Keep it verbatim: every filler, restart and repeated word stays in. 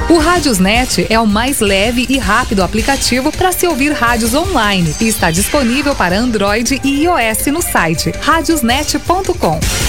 O Rádiosnet é o mais leve e rápido aplicativo para se ouvir rádios online e está disponível para Android e iOS no site radiosnet ponto com.